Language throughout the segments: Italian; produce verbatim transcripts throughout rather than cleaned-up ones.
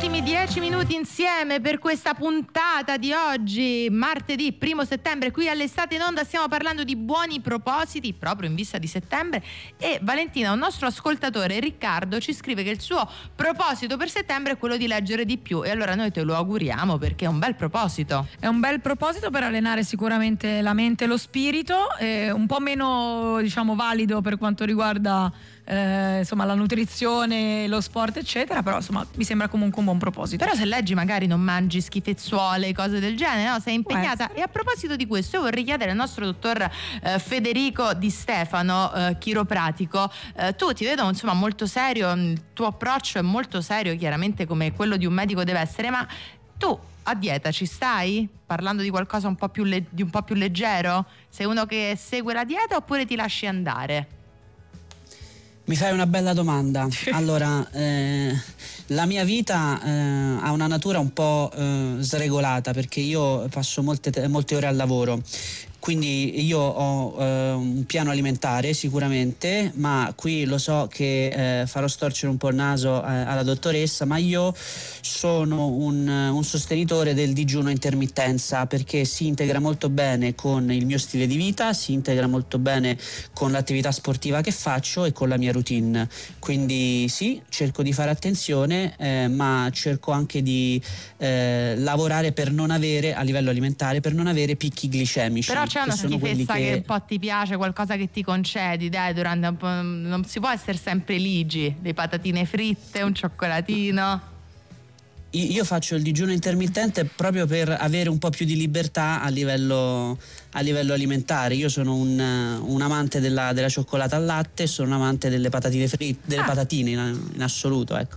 ultimi dieci minuti insieme per questa puntata di oggi, martedì primo settembre, qui all'Estate in Onda. Stiamo parlando di buoni propositi proprio in vista di settembre, e Valentina, un nostro ascoltatore, Riccardo, ci scrive che il suo proposito per settembre è quello di leggere di più, e allora noi te lo auguriamo, perché è un bel proposito. È un bel proposito per allenare sicuramente la mente e lo spirito, eh, un po' meno, diciamo, valido per quanto riguarda eh, insomma la nutrizione, lo sport eccetera, però insomma mi sembra comunque un buon proposito. Però se leggi magari non mangi schifezzuole, cose del genere, no? Sei impegnata. E a proposito di questo, io vorrei chiedere al nostro dottor eh, Federico Di Stefano, eh, chiropratico, eh, tu ti vedo insomma molto serio, il tuo approccio è molto serio, chiaramente come quello di un medico deve essere, ma tu a dieta ci stai? Parlando di qualcosa un po' più le- di un po' più leggero? Sei uno che segue la dieta oppure ti lasci andare? Mi fai una bella domanda. Allora, eh, la mia vita eh, ha una natura un po' eh, sregolata, perché io passo molte, te- molte ore al lavoro. Quindi io ho eh, un piano alimentare sicuramente, ma qui lo so che eh, farò storcere un po' il naso eh, alla dottoressa, ma io sono un, un sostenitore del digiuno intermittenza, perché si integra molto bene con il mio stile di vita, si integra molto bene con l'attività sportiva che faccio e con la mia routine. Quindi sì, cerco di fare attenzione, eh, ma cerco anche di eh, lavorare per non avere, a livello alimentare, per non avere picchi glicemici. Però c'è una schifezza che... che un po' ti piace, qualcosa che ti concedi, dai, durante un po', non si può essere sempre ligi, le patatine fritte, un cioccolatino. Io faccio il digiuno intermittente proprio per avere un po' più di libertà a livello, a livello alimentare. Io sono un, un amante della, della cioccolata al latte, sono un amante delle patatine fritte, delle ah. patatine in, in assoluto, ecco.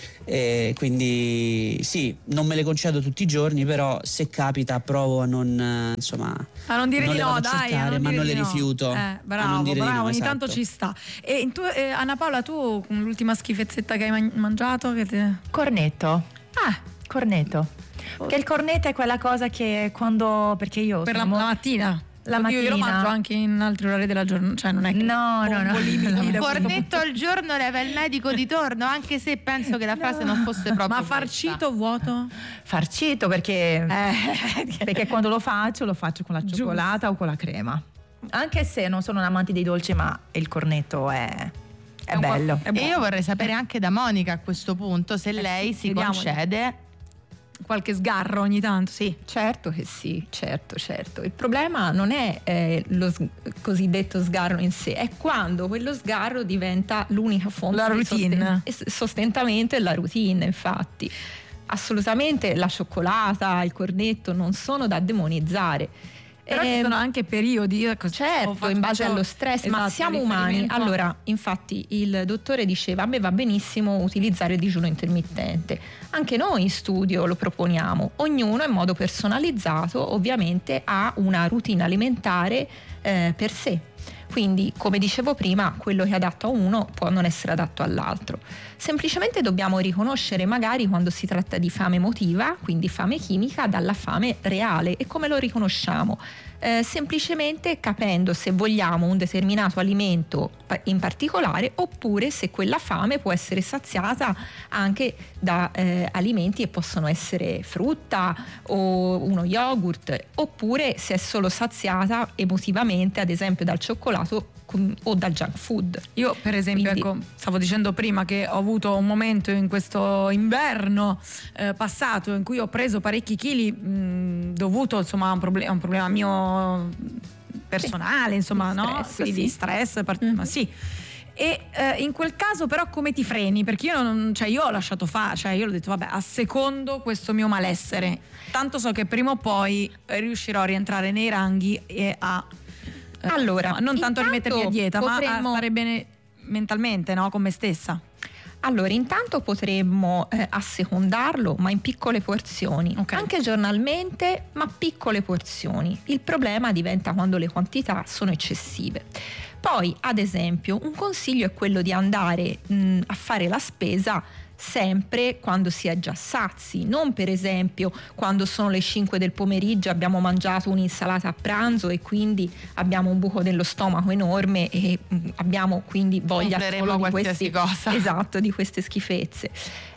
E quindi sì, non me le concedo tutti i giorni, però se capita provo a non, insomma, a non dire non di le no, vado dai, a cercare, non ma non le no. rifiuto. Eh, bravo, a non dire bravo, di no, ogni esatto. tanto ci sta. E in tu, eh, Anna Paola, tu l'ultima schifezzetta che hai man- mangiato? Che te... Cornetto. Ah, cornetto. Che il cornetto è quella cosa che quando, perché io per la, sono... la mattina. La mattina. Io lo mangio anche in altri orari della giornata, cioè non è che no, no, no. Un cornetto al giorno leva il medico di torno, anche se penso che la frase no. non fosse proprio ma questa. Farcito vuoto? Farcito perché eh. perché quando lo faccio lo faccio con la cioccolata Giusto. o con la crema, anche se non sono un amante dei dolci, ma il cornetto è è, è bello. È e io vorrei sapere anche da Monica a questo punto se eh lei sì, si vediamoli. concede qualche sgarro ogni tanto. Sì, certo che sì, certo, certo. Il problema non è eh, lo s- cosiddetto sgarro in sé, è quando quello sgarro diventa l'unica fonte la routine. di sosten- sostentamento e la routine, infatti. Assolutamente la cioccolata, il cornetto non sono da demonizzare. Però eh, ci sono anche periodi, ecco, certo, in base allo stress, esatto, ma siamo umani. Allora, infatti il dottore diceva: a me va benissimo utilizzare il digiuno intermittente, anche noi in studio lo proponiamo, ognuno in modo personalizzato ovviamente ha una routine alimentare eh, per sé. Quindi, come dicevo prima, quello che è adatto a uno può non essere adatto all'altro. Semplicemente dobbiamo riconoscere magari quando si tratta di fame emotiva, quindi fame chimica, dalla fame reale. E come lo riconosciamo? Eh, semplicemente capendo se vogliamo un determinato alimento in particolare, oppure se quella fame può essere saziata anche da eh, alimenti che possono essere frutta o uno yogurt, oppure se è solo saziata emotivamente, ad esempio dal cioccolato o dal junk food. Io per esempio Quindi, ecco, stavo dicendo prima che ho avuto un momento in questo inverno eh, passato in cui ho preso parecchi chili mh, dovuto insomma a un, proble- a un problema mio personale, sì, insomma, di no? stress, Quindi sì. di stress, part- mm-hmm. ma sì. E eh, in quel caso però come ti freni? Perché io non, cioè io ho lasciato fare, cioè io ho detto vabbè, assecondo questo mio malessere, tanto so che prima o poi riuscirò a rientrare nei ranghi e a allora, insomma, non tanto a rimettermi a dieta, potremmo... ma a stare bene mentalmente, no? Con me stessa. Allora, intanto potremmo eh, assecondarlo, ma in piccole porzioni, okay. Anche giornalmente, ma piccole porzioni. Il problema diventa quando le quantità sono eccessive. Poi, ad esempio, un consiglio è quello di andare mh, a fare la spesa sempre quando si è già sazi, non per esempio quando sono le cinque del pomeriggio, abbiamo mangiato un'insalata a pranzo e quindi abbiamo un buco dello stomaco enorme e mh, abbiamo quindi voglia solo di questi, cosa. Esatto, di queste schifezze.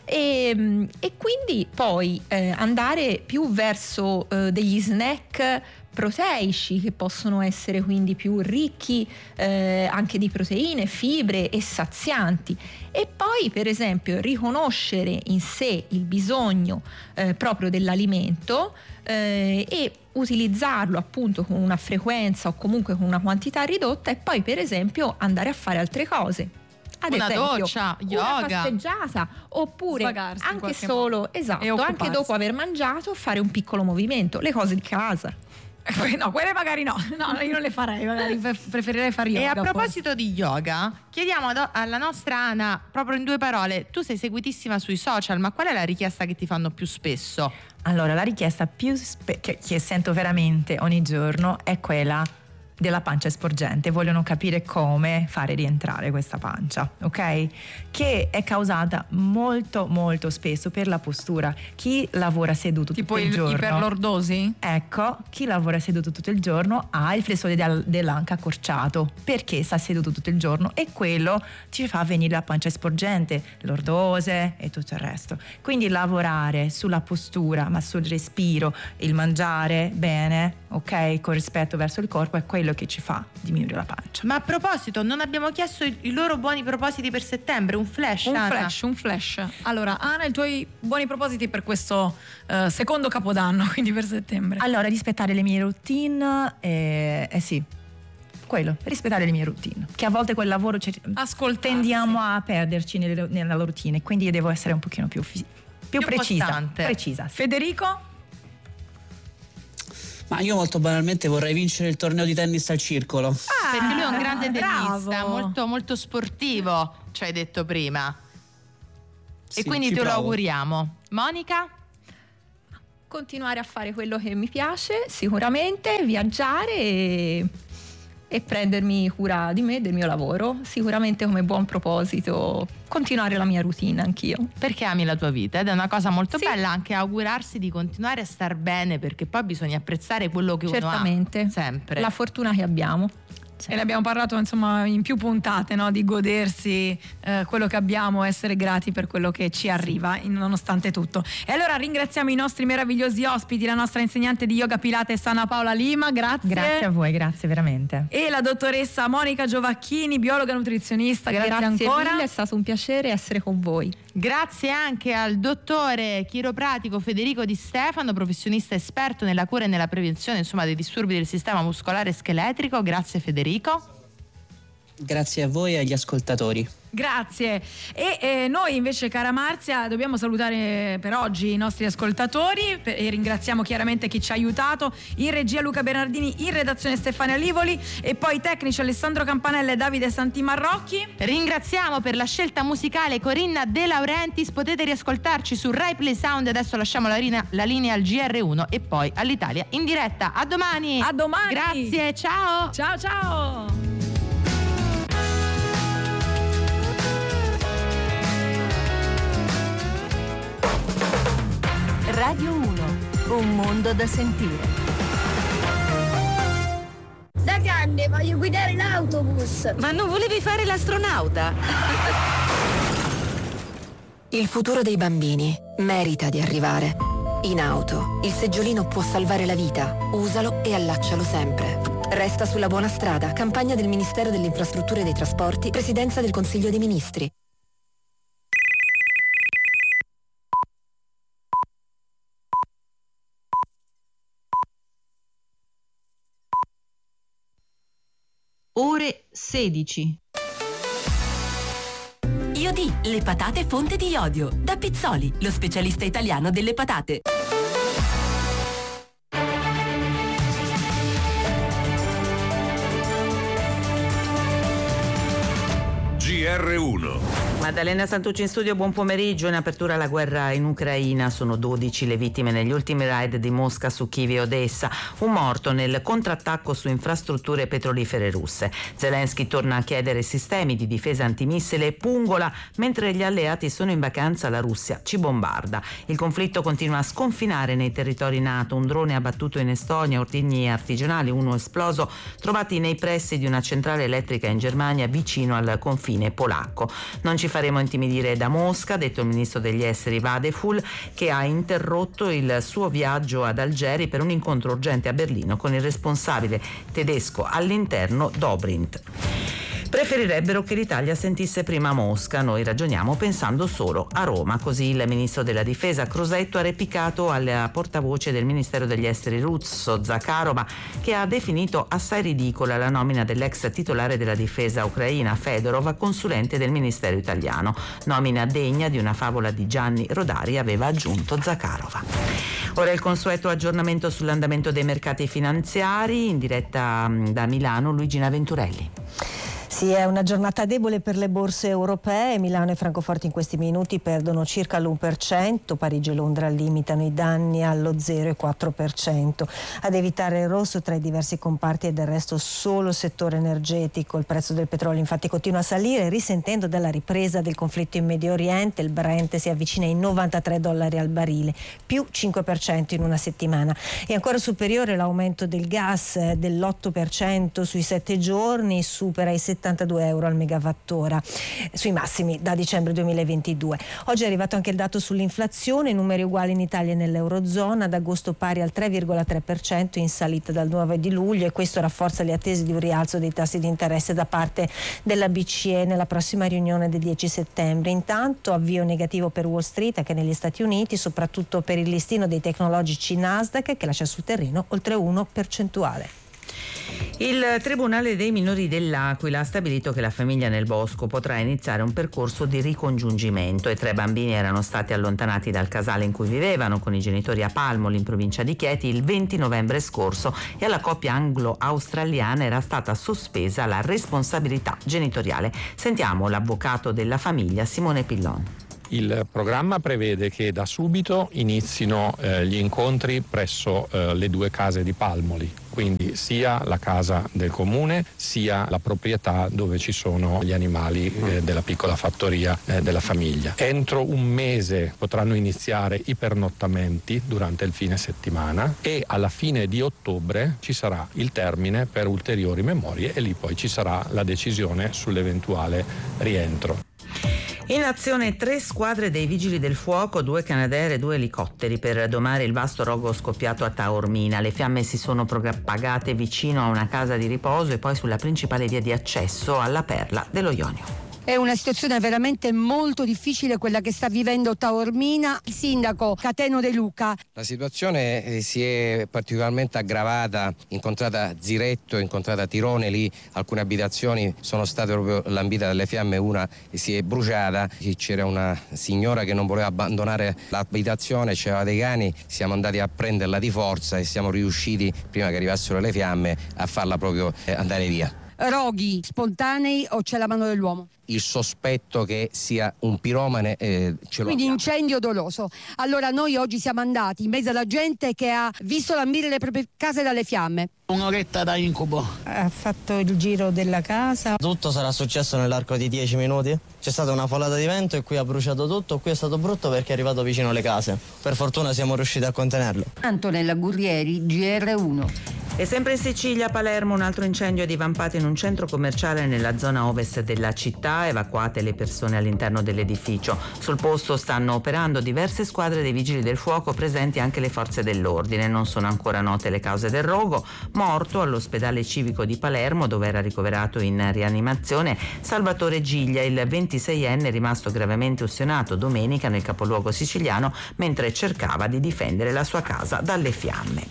e, e quindi poi eh, andare più verso eh, degli snack proteici che possono essere quindi più ricchi eh, anche di proteine, fibre e sazianti, e poi per esempio riconoscere in sé il bisogno eh, proprio dell'alimento eh, e utilizzarlo appunto con una frequenza o comunque con una quantità ridotta, e poi per esempio andare a fare altre cose. Ad una esempio, doccia, yoga, una passeggiata, oppure Svagarsi anche solo modo. esatto, anche dopo aver mangiato fare un piccolo movimento, le cose di casa. No, quelle magari no, no, io non le farei, magari preferirei fare yoga. E a proposito forse. di yoga, chiediamo ad, alla nostra Ana, proprio in due parole, tu sei seguitissima sui social, ma qual è la richiesta che ti fanno più spesso? Allora, la richiesta più spe- che, che sento veramente ogni giorno è quella della pancia sporgente. Vogliono capire come fare rientrare questa pancia, ok? Che è causata molto molto spesso per la postura. Chi lavora seduto tipo tutto il, il giorno, iperlordosi? ecco, chi lavora seduto tutto il giorno ha il flessore del, dell'anca accorciato perché sta seduto tutto il giorno, e quello ci fa venire la pancia sporgente, lordose e tutto il resto. Quindi lavorare sulla postura, ma sul respiro, il mangiare bene, ok, con rispetto verso il corpo, è quello che ci fa diminuire la pancia. Ma a proposito, non abbiamo chiesto i, i loro buoni propositi per settembre, un flash, Un Ana. flash, un flash. Allora, Ana, i tuoi buoni propositi per questo eh, secondo capodanno, quindi per settembre? Allora, rispettare le mie routine, eh, eh sì, quello, rispettare le mie routine, che a volte quel lavoro ci, Ascoltarsi. tendiamo a perderci nelle, nella routine, quindi io devo essere un pochino più, più, Più precisa, costante. precisa sì. Federico? Ma io molto banalmente vorrei vincere il torneo di tennis al circolo. Perché lui è un grande tennista, bravo. molto molto sportivo, ci hai detto prima. Sì, e quindi ci te lo provo. auguriamo. Monica? Continuare a fare quello che mi piace, sicuramente viaggiare e, e prendermi cura di me, del mio lavoro, sicuramente come buon proposito continuare la mia routine anch'io. Perché ami la tua vita ed è una cosa molto Sì. bella anche augurarsi di continuare a star bene, perché poi bisogna apprezzare quello che Certamente, uno ha sempre. la fortuna che abbiamo. E ne abbiamo parlato insomma in più puntate, no? Di godersi eh, quello che abbiamo, essere grati per quello che ci arriva in- nonostante tutto. E allora ringraziamo i nostri meravigliosi ospiti, la nostra insegnante di yoga Pilates Anna Paola Lima, grazie. Grazie a voi, grazie veramente. E la dottoressa Monica Giovacchini, biologa nutrizionista, grazie, ancora. mille, è stato un piacere essere con voi. Grazie anche al dottore chiropratico Federico Di Stefano, professionista esperto nella cura e nella prevenzione, insomma, dei disturbi del sistema muscolare e scheletrico. Grazie Federico. Grazie a voi e agli ascoltatori. Grazie. E eh, noi invece, cara Marzia, dobbiamo salutare per oggi i nostri ascoltatori per- e ringraziamo chiaramente chi ci ha aiutato, in regia Luca Bernardini, in redazione Stefania Livoli, e poi i tecnici Alessandro Campanella e Davide Santimarrocchi. Ringraziamo per la scelta musicale Corinna De Laurentiis. Potete riascoltarci su Rai Play Sound. Adesso lasciamo la linea, la linea al G R uno e poi all'Italia in diretta. A domani. A domani. Grazie, ciao. Ciao ciao. Radio uno, un mondo da sentire. Da grande voglio guidare l'autobus. Ma non volevi fare l'astronauta? Il futuro dei bambini merita di arrivare. In auto, il seggiolino può salvare la vita. Usalo e allaccialo sempre. Resta sulla buona strada. Campagna del Ministero delle Infrastrutture e dei Trasporti, Presidenza del Consiglio dei Ministri. Ore sedici. Iodì, le patate fonte di iodio. Da Pizzoli, lo specialista italiano delle patate. G R uno. Maddalena Santucci in studio, buon pomeriggio. In apertura alla guerra in Ucraina, sono dodici le vittime negli ultimi raid di Mosca su Kiev e Odessa, un morto nel contrattacco su infrastrutture petrolifere russe. Zelensky torna a chiedere sistemi di difesa antimissile e pungola, mentre gli alleati sono in vacanza la Russia ci bombarda. Il conflitto continua a sconfinare nei territori NATO, un drone abbattuto in Estonia, ordigni artigianali, uno esploso, trovati nei pressi di una centrale elettrica in Germania vicino al confine polacco. Non ci faremo intimidire da Mosca, ha detto il ministro degli esteri Vadeful, che ha interrotto il suo viaggio ad Algeri per un incontro urgente a Berlino con il responsabile tedesco all'interno Dobrindt. Preferirebbero che l'Italia sentisse prima Mosca, noi ragioniamo pensando solo a Roma, così il ministro della difesa Crosetto ha replicato alla portavoce del Ministero degli Esteri russo Zakharova, che ha definito assai ridicola la nomina dell'ex titolare della difesa ucraina Fedorov a consulente del Ministero italiano, nomina degna di una favola di Gianni Rodari, aveva aggiunto Zakharova. Ora il consueto aggiornamento sull'andamento dei mercati finanziari, in diretta da Milano Luigina Venturelli. Sì, è una giornata debole per le borse europee. Milano e Francoforte in questi minuti perdono circa l'uno per cento, Parigi e Londra limitano i danni allo zero virgola quattro per cento. Ad evitare il rosso tra i diversi comparti e del resto solo il settore energetico. Il prezzo del petrolio infatti continua a salire, risentendo della ripresa del conflitto in Medio Oriente. Il Brent si avvicina ai novantatré dollari al barile, più cinque per cento in una settimana. E ancora superiore l'aumento del gas dell'otto per cento sui sette giorni, supera i settantadue euro al megawattora, sui massimi da dicembre duemilaventidue. Oggi è arrivato anche il dato sull'inflazione, numeri uguali in Italia e nell'Eurozona, ad agosto pari al tre virgola tre per cento, in salita dal nove di luglio, e questo rafforza le attese di un rialzo dei tassi di interesse da parte della B C E nella prossima riunione del dieci settembre. Intanto avvio negativo per Wall Street anche negli Stati Uniti, soprattutto per il listino dei tecnologici Nasdaq, che lascia sul terreno oltre uno percentuale. Il Tribunale dei minori dell'Aquila ha stabilito che la famiglia Nel Bosco potrà iniziare un percorso di ricongiungimento. I tre bambini erano stati allontanati dal casale in cui vivevano con i genitori a Palmoli, in provincia di Chieti, il venti novembre scorso, e alla coppia anglo-australiana era stata sospesa la responsabilità genitoriale. Sentiamo l'avvocato della famiglia Simone Pillon. Il programma prevede che da subito inizino eh, gli incontri presso eh, le due case di Palmoli, quindi sia la casa del comune sia la proprietà dove ci sono gli animali eh, della piccola fattoria eh, della famiglia. Entro un mese potranno iniziare i pernottamenti durante il fine settimana e alla fine di ottobre ci sarà il termine per ulteriori memorie e lì poi ci sarà la decisione sull'eventuale rientro. In azione tre squadre dei Vigili del Fuoco, due Canadair e due elicotteri per domare il vasto rogo scoppiato a Taormina. Le fiamme si sono propagate vicino a una casa di riposo e poi sulla principale via di accesso alla Perla dello Ionio. È una situazione veramente molto difficile quella che sta vivendo Taormina. Il sindaco Cateno De Luca. La situazione eh, si è particolarmente aggravata, incontrata Ziretto, incontrata Tirone, lì alcune abitazioni sono state proprio lambite dalle fiamme, una si è bruciata, c'era una signora che non voleva abbandonare l'abitazione, c'erano dei cani, siamo andati a prenderla di forza e siamo riusciti, prima che arrivassero le fiamme, a farla proprio eh, andare via. Roghi spontanei o c'è la mano dell'uomo? Il sospetto che sia un piromane eh, ce lo Quindi abbiamo. Incendio doloso. Allora noi oggi siamo andati in mezzo alla gente che ha visto lambire le proprie case dalle fiamme. Un'oretta da incubo. Ha fatto il giro della casa. Tutto sarà successo nell'arco di dieci minuti. C'è stata una folata di vento e qui ha bruciato tutto. Qui è stato brutto perché è arrivato vicino alle case. Per fortuna siamo riusciti a contenerlo. Antonella Gurrieri, G R uno. E sempre in Sicilia, a Palermo, un altro incendio è divampato in un centro commerciale nella zona ovest della città, evacuate le persone all'interno dell'edificio. Sul posto stanno operando diverse squadre dei Vigili del Fuoco, presenti anche le forze dell'ordine. Non sono ancora note le cause del rogo. Morto all'ospedale civico di Palermo, dove era ricoverato in rianimazione, Salvatore Giglia, il ventiseienne rimasto gravemente ustionato domenica nel capoluogo siciliano mentre cercava di difendere la sua casa dalle fiamme.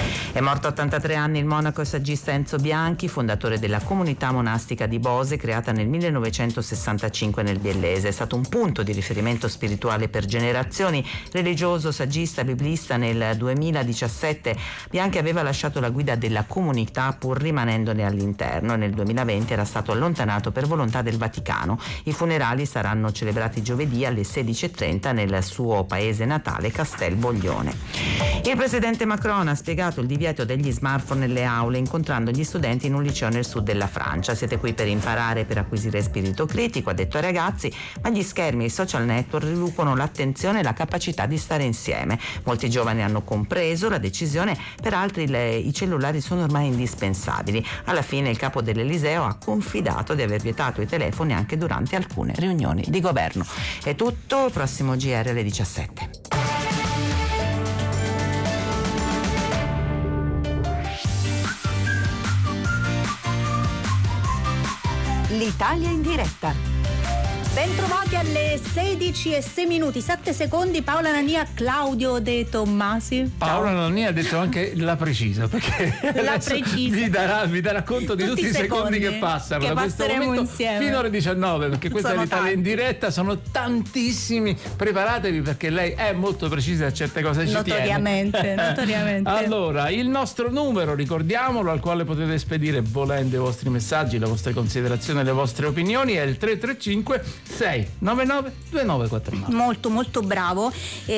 È morto a ottantatré anni il monaco e saggista Enzo Bianchi, fondatore della comunità monastica di Bose, creata nel millenovecentosessantacinque nel Biellese. È stato un punto di riferimento spirituale per generazioni. Religioso, saggista, biblista, nel duemiladiciassette Bianchi aveva lasciato la guida della comunità pur rimanendone all'interno e nel duemilaventi era stato allontanato per volontà del Vaticano. I funerali saranno celebrati giovedì alle sedici e trenta nel suo paese natale Castel Boglione. Il presidente Macron ha spiegato il divieto degli smartphone smartphone nelle aule, incontrando gli studenti in un liceo nel sud della Francia. Siete qui per imparare, per acquisire spirito critico, ha detto ai ragazzi, ma gli schermi e i social network riducono l'attenzione e la capacità di stare insieme. Molti giovani hanno compreso la decisione, per altri le, i cellulari sono ormai indispensabili. Alla fine il capo dell'Eliseo ha confidato di aver vietato i telefoni anche durante alcune riunioni di governo. È tutto, prossimo G R alle diciassette. L'Italia in diretta. Bentrovati alle sedici e sei minuti, sette secondi. Paola Nania, Claudio De Tommasi. Paola Nania ha detto anche la precisa, perché la precisa vi darà, vi darà conto di tutti, tutti i secondi, secondi che passano che da questo momento insieme fino alle diciannove, perché questa sono è l'Italia tanti. in diretta, sono tantissimi. Preparatevi, perché lei è molto precisa a certe cose, ci notoriamente, tiene. notoriamente. Allora, il nostro numero, ricordiamolo, al quale potete spedire volendo i vostri messaggi, le vostre considerazioni, le vostre opinioni, è il tre tre cinque sei nove nove due nove quattro nove. Molto molto bravo.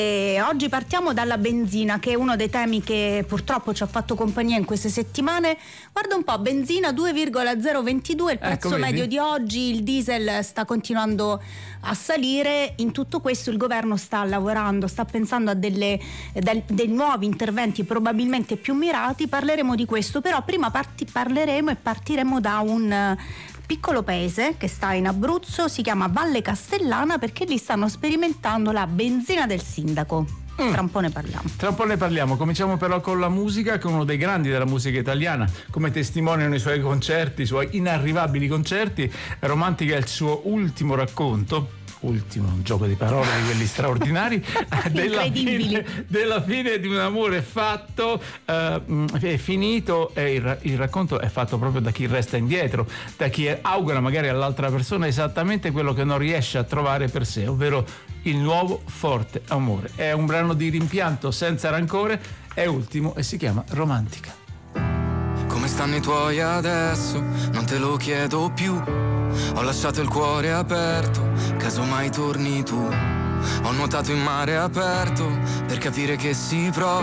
E oggi partiamo dalla benzina, che è uno dei temi che purtroppo ci ha fatto compagnia in queste settimane. Guarda un po', benzina due virgola zero ventidue, il prezzo ecco, medio vedi? di oggi, il diesel sta continuando a salire. In tutto questo il governo sta lavorando, sta pensando a delle, del, dei nuovi interventi probabilmente più mirati. Parleremo di questo, però prima parti, parleremo e partiremo da un piccolo paese che sta in Abruzzo, si chiama Valle Castellana, perché lì stanno sperimentando la benzina del sindaco. Mm. Tra un po' ne parliamo. Tra un po' ne parliamo. Cominciamo però con la musica, con uno dei grandi della musica italiana, come testimoniano i suoi concerti, i suoi inarrivabili concerti. Romantica è il suo ultimo racconto. Ultimo, un gioco di parole di quelli straordinari. della, fine, della fine di un amore fatto, eh, è finito, e il, il racconto è fatto proprio da chi resta indietro, da chi augura magari all'altra persona esattamente quello che non riesce a trovare per sé, ovvero il nuovo forte amore. È un brano di rimpianto senza rancore, è ultimo e si chiama Romantica. Come stanno i tuoi adesso? Non te lo chiedo più. Ho lasciato il cuore aperto, casomai torni tu. Ho nuotato in mare aperto per capire che si prova